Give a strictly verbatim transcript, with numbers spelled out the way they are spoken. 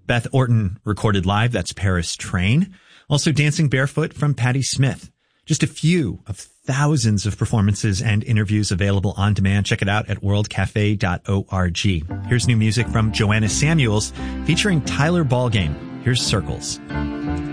Beth Orton recorded live. That's Paris Train. Also Dancing Barefoot from Patti Smith. Just a few of thousands of performances and interviews available on demand. Check it out at world cafe dot org. Here's new music from Joanna Samuels featuring Tyler Ballgame. Here's Circles.